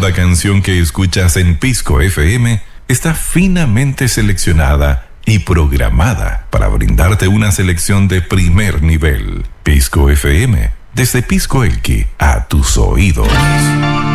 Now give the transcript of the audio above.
Cada canción que escuchas en Pisco FM está finamente seleccionada y programada para brindarte una selección de primer nivel. Pisco FM, desde Pisco Elqui a tus oídos.